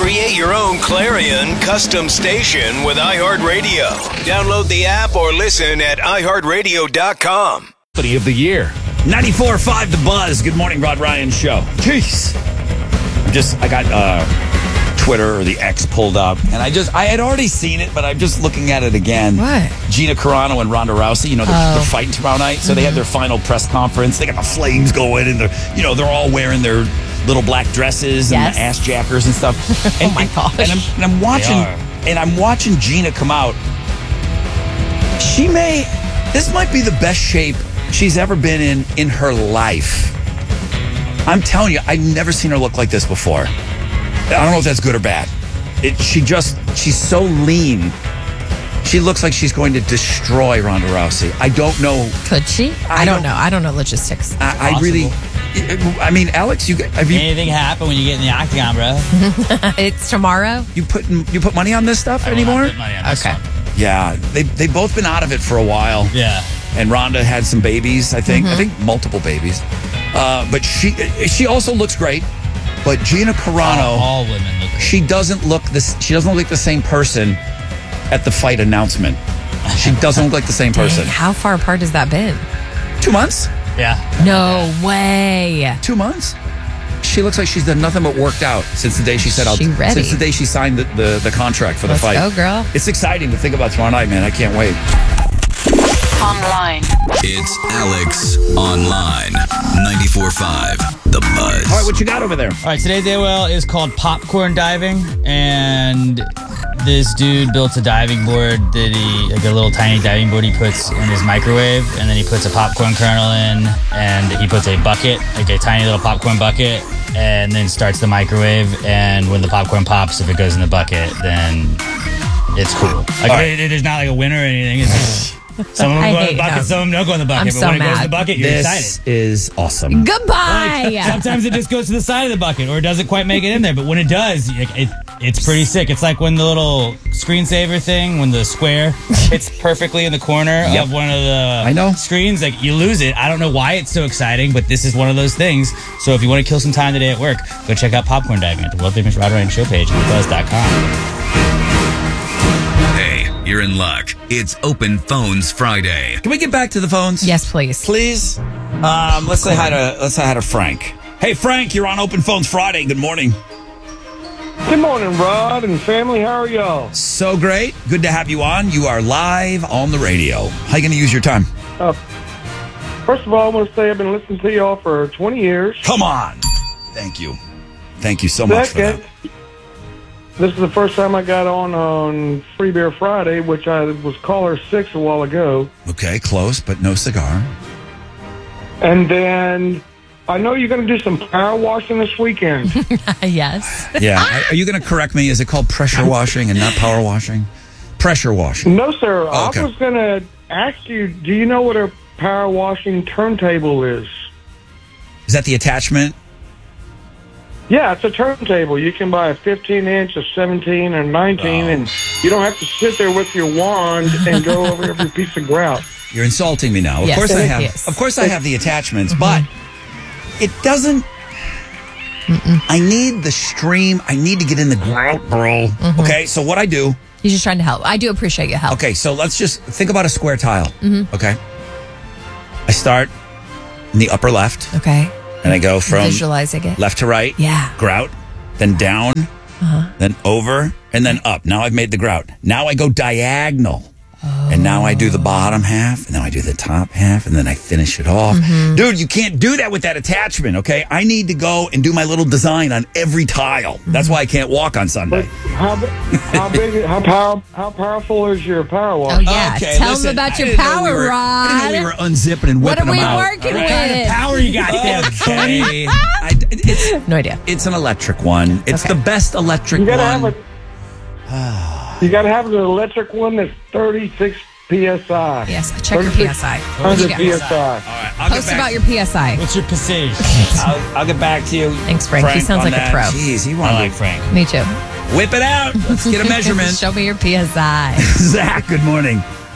Create your own Clarion custom station with iHeartRadio. Download the app or listen at iHeartRadio.com. Of the year. 94.5 The Buzz. Good morning, Rod Ryan Show. Jeez. I got Twitter or the X pulled up, and I had already seen it, but I'm just looking at it again. What? Gina Carano and Ronda Rousey, they're fighting tomorrow night, so they had their final press conference. They got the flames going, and they're all wearing their little black dresses and the ass jackers and stuff. And, oh my gosh! And I'm watching Gina come out. This might be the best shape she's ever been in her life. I'm telling you, I've never seen her look like this before. I don't know if that's good or bad. She's so lean. She looks like she's going to destroy Ronda Rousey. I don't know. Could she? I don't know. I don't know logistics. I mean, Alex, have you anything happen when you get in the octagon, bro? It's tomorrow. You put money on this stuff anymore? Put money on this one. Yeah, they've both been out of it for a while. Yeah. And Ronda had some babies, I think. I think multiple babies. But she also looks great. But Gina Carano, all women look great. She doesn't look like the same person at the fight announcement. She doesn't look like the same person. How far apart has that been? 2 months? Yeah. No way. 2 months? She looks like she's done nothing but worked out since the day she said since the day she signed the contract for the fight. Let's go, girl. It's exciting to think about tomorrow night, man. I can't wait. Online. It's Alex Online. 94.5 The Buzz. All right, what you got over there? All right, today's AOL is called popcorn diving, and this dude built a diving board like a little tiny diving board he puts in his microwave, and then he puts a popcorn kernel in, and he puts a bucket, like a tiny little popcorn bucket, and then starts the microwave, and when the popcorn pops, if it goes in the bucket, then it's cool. It is not like a winner or anything. It's just some of them go in the bucket, some of them don't go in the bucket. But when it goes in the bucket, you're excited. This is awesome. Goodbye. Sometimes it just goes to the side of the bucket, or it doesn't quite make it in there. But when it does, it's pretty sick. It's like when the little screensaver thing, when the square hits perfectly in the corner of one of the screens, like you lose it. I don't know why it's so exciting, but this is one of those things. So if you want to kill some time today at work, go check out popcorn diving at the World Famous Rod Ryan Show page at thebuzz.com. You're in luck. It's Open Phones Friday. Can we get back to the phones? Yes, please. Please. Let's say hi to Frank. Hey, Frank, you're on Open Phones Friday. Good morning. Good morning, Rod and family. How are y'all? So great. Good to have you on. You are live on the radio. How are you going to use your time? First of all, I want to say I've been listening to y'all for 20 years. Come on. Thank you. Thank you so much for that. This is the first time I got on Free Beer Friday, which I was caller 6 a while ago. Okay, close, but no cigar. And then I know you're going to do some power washing this weekend. Yes. Yeah. Are you going to correct me? Is it called pressure washing and not power washing? Pressure washing. No, sir. Oh, okay. I was going to ask you, do you know what a power washing turntable is? Is that the attachment? Yeah, it's a turntable. You can buy a 15-inch, a 17, or 19, and you don't have to sit there with your wand and go over every piece of grout. You're insulting me now. Of course I have. Yes. Of course I have the attachments, but it doesn't. I need the stream. I need to get in the grout, bro. Okay, so what I do. He's just trying to help. I do appreciate your help. Okay, so let's just think about a square tile. Okay, I start in the upper left. Okay. And I go from visualizing it. Left to right. Yeah. Grout. Then down. Then over. And then up. Now I've made the grout. Now I go diagonal. And now I do the bottom half. And then I do the top half. And then I finish it off. Dude, you can't do that with that attachment, okay? I need to go and do my little design on every tile. That's why I can't walk on Sunday. How powerful is your power wash? Oh, yeah. Okay, Tell them about your power rod. I didn't know we were unzipping and whipping them out. What are we working with? What kind of power you got there? Okay. No idea. It's an electric one. It's the best electric one. You got to have an electric one that's 36 PSI. Yes, check your PSI. 100 PSI. All right, Post about your PSI. What's your passage? I'll get back to you. Thanks, Frank. He sounds like a pro. Jeez, I like Frank. Me too. Whip it out. Let's get a measurement. Show me your PSI. Zach, good morning.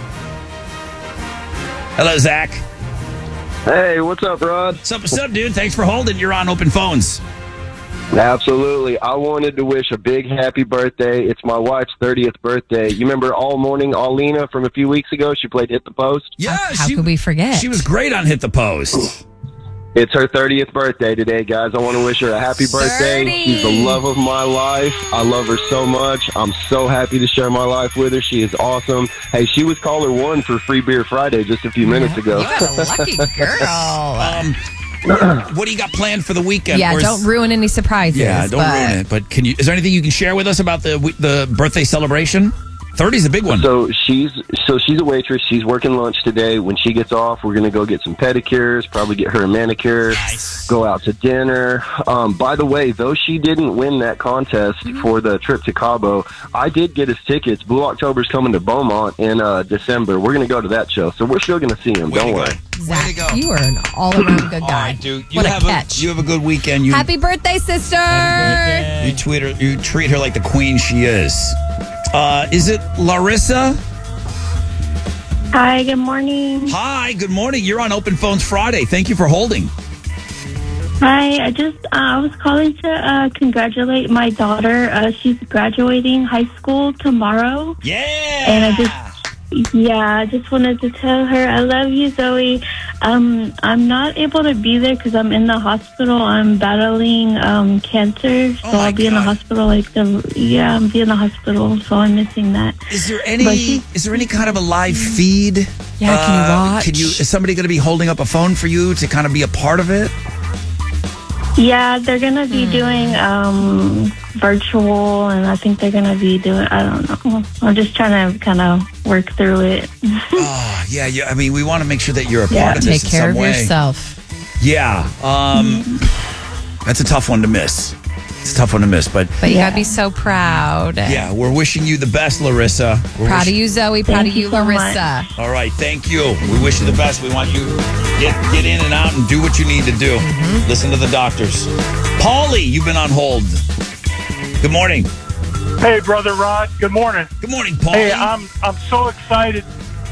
Hello, Zach. Hey, what's up, Rod? What's up, dude? Thanks for holding. You're on Open Phones. Absolutely. I wanted to wish a big happy birthday. It's my wife's 30th birthday. You remember All Morning Alina from a few weeks ago? She played Hit the Post. Yeah, How could we forget? She was great on Hit the Post. It's her 30th birthday today, guys. I want to wish her a happy birthday. 30. She's the love of my life. I love her so much. I'm so happy to share my life with her. She is awesome. Hey, she was caller 1 for Free Beer Friday just a few minutes ago. You're a lucky girl. What do you got planned for the weekend? Yeah, don't ruin any surprises. Yeah, don't ruin it. But is there anything you can share with us about the birthday celebration? 30 is a big one. So she's a waitress. She's working lunch today. When she gets off, we're going to go get some pedicures, probably get her a manicure, go out to dinner. By the way, though she didn't win that contest for the trip to Cabo, I did get us tickets. Blue October's coming to Beaumont in December. We're going to go to that show, so we're still going to see him. Don't worry. Zach, Way to go. you are an all-around good guy. Right, dude. What a catch. You have a good weekend. Happy birthday, sister! You treat her like the queen she is. Is it Larissa? Hi, good morning. Hi, good morning. You're on Open Phones Friday. Thank you for holding. Hi, I was calling to congratulate my daughter. She's graduating high school tomorrow. Yeah! And I just wanted to tell her I love you, Zoe. I'm not able to be there because I'm in the hospital. I'm battling cancer, so I'll be in the hospital. I'm be in the hospital, so I'm missing that. Is there any kind of a live feed? Yeah, can you watch? Is somebody going to be holding up a phone for you to kind of be a part of it? Yeah, they're going to be doing virtual, and I think they're going to be doing, I don't know. I'm just trying to kind of work through it. Oh, yeah. I mean, we want to make sure that you're a part of this Take care in some of way. yourself. Yeah. That's a tough one to miss. It's a tough one to miss, but you gotta be so proud. yeah, we're wishing you the best, Larissa. Proud of you, Zoe. Proud of you, so Larissa. All right, thank you. We wish you the best. We want you to get in and out and do what you need to do. Listen to the doctors. Paulie, you've been on hold. Good morning. Hey, Brother Rod. Good morning. Good morning, Paulie. Hey, I'm so excited.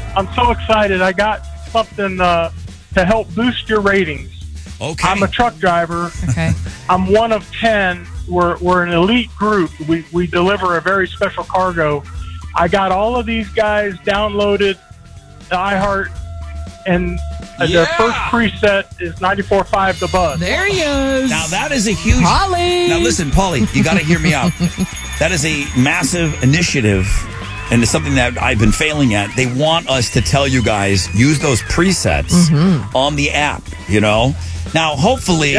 I got something to help boost your ratings. Okay. I'm a truck driver. Okay. I'm one of 10. We're an elite group. We deliver a very special cargo. I got all of these guys downloaded to iHeart, and their first preset is 94.5 The Buzz. There he is. Now that is a huge. Paulie. Now listen, Paulie, you got to hear me out. That is a massive initiative, and it's something that I've been failing at. They want us to tell you guys use those presets on the app. You know. Now, hopefully,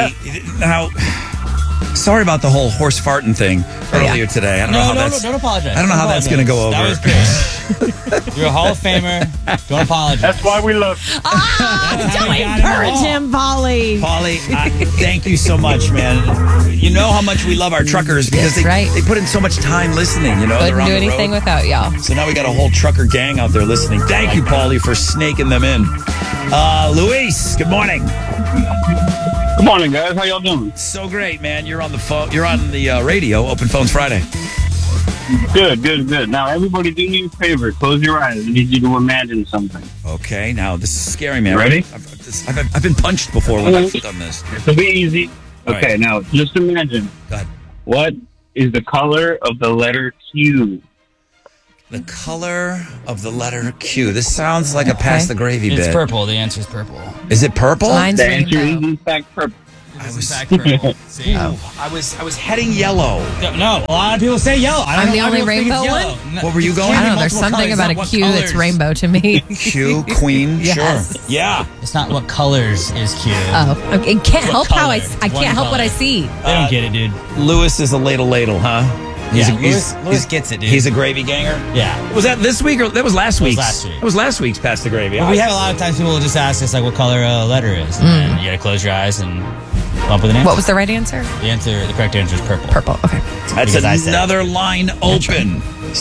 sorry about the whole horse farting thing earlier today. I don't know how that's. Don't apologize. I don't know how that's going to go over. That was great. You're a Hall of Famer. Don't apologize. That's why we love you. Don't encourage him, Paulie. Paulie, thank you so much, man. You know how much we love our truckers because they put in so much time listening. You know, Couldn't do anything without y'all. So now we got a whole trucker gang out there listening. Thank you, Paulie, for snaking them in. Luis, good morning. Good morning, guys. How y'all doing? So great, man. You're on the phone. You're on the radio. Open Phones Friday. Good. Now, everybody, do me a favor. Close your eyes. I need you to imagine something. Okay. Now this is scary, man. Ready? I've been punched before when I've done this. It'll be easy. All Okay. right. Now just imagine. Go ahead. What is the color of the letter Q? The color of the letter Q. This sounds like a pass the gravy bit. It's purple. The answer is purple. Is it purple? Mine's The answer is rainbow. in fact purple. I was purple. See? I was heading yellow. No, a lot of people say yellow. I'm the only rainbow one? What were you going? I don't know. There's something about a Q that's rainbow to me. Q, queen, Yes. sure. Yeah. It's not what colors is Q. Oh, it can't help how I color? can't One help what color. I see. They don't get it, dude. Lewis is a ladle, huh? Lewis gets it, dude. He's a gravy ganger. Yeah. Was that this week or that was last week's? last week. That was last week's Pass the Gravy. But we have a lot of times people will just ask us like what color a letter is, and then you gotta close your eyes and come up with an answer. What was the right answer? The correct answer is purple. Purple. Okay. That's Because I said another line open.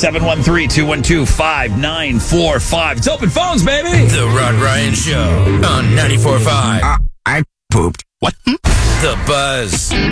713-212-5945. It's Open Phones, baby. The Rod Ryan Show on 94.5. I pooped. What? The Buzz.